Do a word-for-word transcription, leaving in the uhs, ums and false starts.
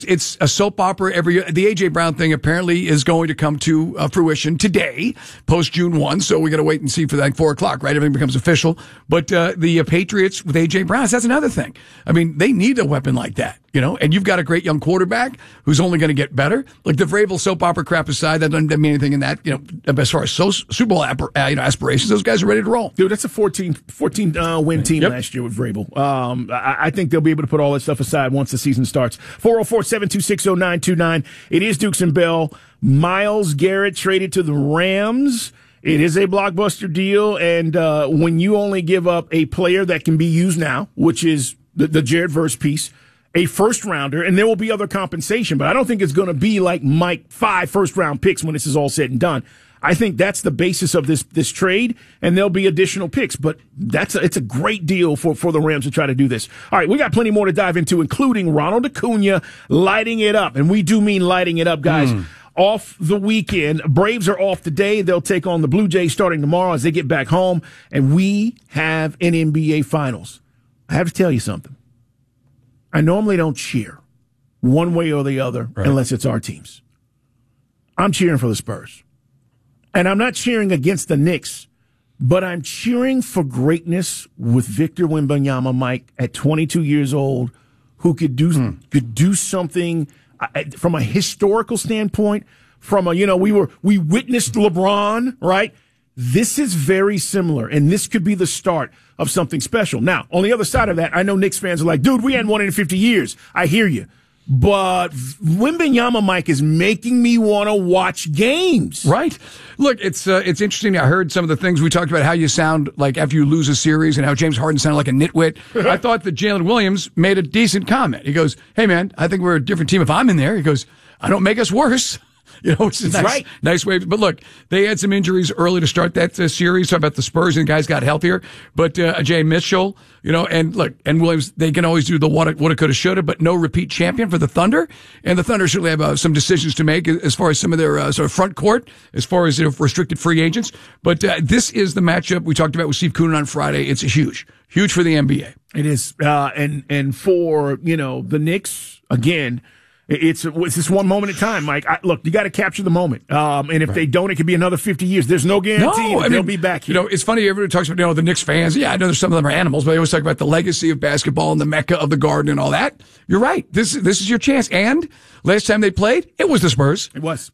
It's a soap opera every year. The A J. Brown thing apparently is going to come to uh, fruition today, post June first. So we got to wait and see for that four o'clock, right? Everything becomes official. But uh, the uh, Patriots with A J. Brown, that's another thing. I mean, they need a weapon like that, you know, and you've got a great young quarterback who's only going to get better. Like the Vrabel soap opera crap aside, that doesn't mean anything in that, you know, as far as so, Super Bowl uh, you know, aspirations, those guys are ready to roll. Dude, that's a fourteen, fourteen uh, win team yep. last year with Vrabel. Um, I, I think they'll be able to put all that stuff aside once the season starts. four oh four, seven two six, oh nine two nine. It is Dukes and Bell. Myles Garrett traded to the Rams. It is a blockbuster deal, and uh, when you only give up a player that can be used now, which is the, the Jared Verse piece, a first rounder, and there will be other compensation, but I don't think it's going to be like Mike, five first round picks when this is all said and done. I think that's the basis of this this trade, and there'll be additional picks. But that's a, it's a great deal for, for the Rams to try to do this. All right, we got plenty more to dive into, including Ronald Acuna lighting it up, and we do mean lighting it up, guys. Mm. Off the weekend, Braves are off today. They'll take on the Blue Jays starting tomorrow as they get back home, and we have an N B A Finals. I have to tell you something. I normally don't cheer one way or the other right. unless it's our teams. I'm cheering for the Spurs. And I'm not cheering against the Knicks, but I'm cheering for greatness with Victor Wembanyama, Mike, at twenty-two years old, who could do hmm. could do something uh, from a historical standpoint. From a, you know, we were we witnessed LeBron, right? This is very similar, and this could be the start of something special. Now, on the other side of that, I know Knicks fans are like, dude, we hadn't won in fifty years. I hear you. But Wembanyama, Mike, is making me want to watch games. Right. Look, it's uh, it's interesting. I heard some of the things we talked about, how you sound like after you lose a series and how James Harden sounded like a nitwit. I thought that Jalen Williams made a decent comment. He goes, hey, man, I think we're a different team if I'm in there. He goes, I don't make us worse. You know, which is nice, right. nice way. But look, they had some injuries early to start that uh, series. Talk about the Spurs and guys got healthier. But uh, Jay Mitchell, you know, and look, and Williams, they can always do the woulda, woulda, coulda, shoulda, but no repeat champion for the Thunder. And the Thunder certainly have uh, some decisions to make as far as some of their uh, sort of front court, as far as you know, restricted free agents. But uh, this is the matchup we talked about with Steve Koonin on Friday. It's huge, huge for the N B A. It is, uh, and and for you know the Knicks again. It's it's just one moment at a time, Mike. I, look, you got to capture the moment, um, and if right. they don't, it could be another fifty years. There's no guarantee no, that I they'll mean, be back here. You know, it's funny. Everybody talks about you know the Knicks fans. Yeah, I know there's some of them are animals, but they always talk about the legacy of basketball and the mecca of the Garden and all that. You're right. This this is your chance. And last time they played, it was the Spurs. It was.